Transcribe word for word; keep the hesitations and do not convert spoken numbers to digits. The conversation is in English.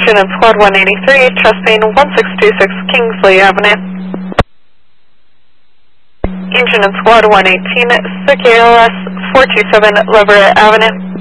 Engine in Squad one eighty-three, chastain one six two six Kingsley Avenue. Engine in Squad one eighteen, S I C A L S four two seven Leverett Avenue.